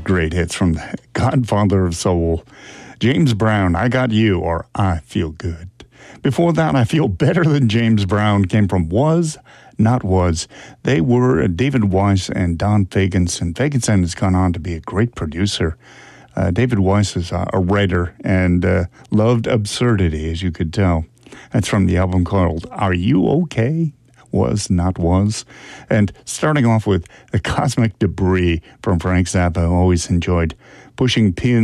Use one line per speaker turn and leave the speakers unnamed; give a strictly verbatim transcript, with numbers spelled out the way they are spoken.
great hits from the Godfather of Soul. James Brown, I Got You, or I Feel Good. Before that, I Feel Better Than James Brown came from Was, Not Was. They were David Weiss and Don Fagenson. Fagenson has gone on to be a great producer. Uh, David Weiss is a, a writer and uh, loved absurdity, as you could tell. That's from the album called Are You Okay? Was, Not Was. And starting off with The Cosmic Debris from Frank Zappa, always enjoyed pushing pins